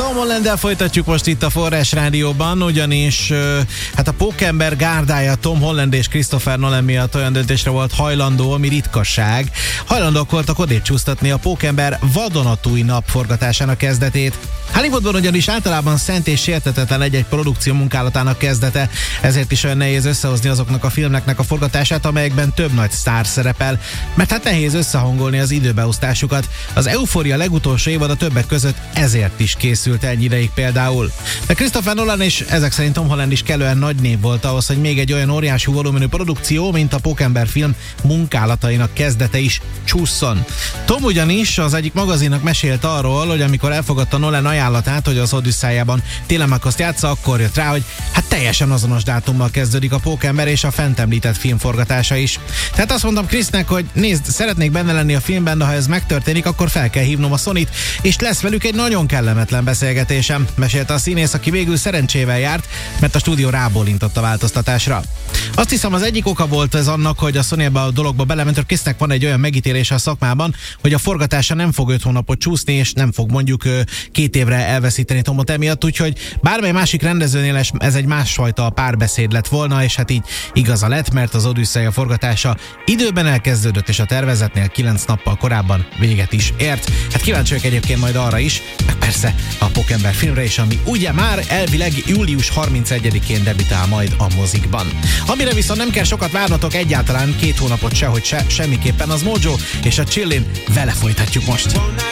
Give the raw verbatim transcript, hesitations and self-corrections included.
Tom Hollanddel folytatjuk most itt a Forrás Rádióban, ugyanis hát a Pókember gárdája Tom Holland és Christopher Nolan miatt olyan döntésre volt hajlandó, ami ritkaság. Hajlandók voltak odébb csúsztatni a Pókember vadonatúj nap forgatásának kezdetét. Hollywoodban ugyanis általában szent és sértetetlen egy-egy produkció munkálatának kezdete, ezért is olyan nehéz összehozni azoknak a filmeknek a forgatását, amelyekben több nagy sztár szerepel, mert hát nehéz összehangolni az időbeosztásukat. Az Euphoria legutolsó évad a többek között ezért is készült ennyi ideig például. De Christopher Nolan és ezek szerint Tom Holland is kellően nagy név volt ahhoz, hogy még egy olyan óriású volumenű produkció, mint a Pókember film munkálatainak kezdete is csúszson. Tom ugyanis az egyik magazinnak mesélt arról, hogy amikor elfogadta Nolan ajánlatát, hogy az Odüsszeájában Télemachoszt játsza, akkor jött rá, hogy hát teljesen azonos dátummal kezdődik a Pókember és a fent említett film forgatása is. Tehát azt mondtam Chrisnek, hogy nézd, szeretnék benne lenni a filmben, de ha ez megtörténik, akkor fel kell hívnom a Sonyt, és lesz velük egy nagyon kellemetlen beszélgetésem, mesélte a színész, aki végül szerencsével járt, mert a stúdió rábólintott a változtatásra. Azt hiszem, az egyik oka volt ez annak, hogy a Sony ebbe a dologba belement, hogy Chrisnek van egy olyan megítélése a szakmában, hogy a forgatása nem fog öt hónapot csúszni, és nem fog mondjuk két évre elveszíteni Tomot emiatt, úgyhogy bármely másik rendezőnél ez egy másfajta párbeszéd lett volna, és hát így igaza lett, mert az Odüsszeia forgatása időben elkezdődött, és a tervezetnél kilenc nappal korábban véget is ért. Hát kíváncsi vagyok egyébként majd arra is, meg persze a Pókember filmre is, ami ugye már elvileg július harmincegyedikén debütál majd a mozikban. Amire viszont nem kell sokat várnatok egyáltalán, két hónapot sehogy se, semmiképpen az Mojo és a Chillin, vele folytatjuk most.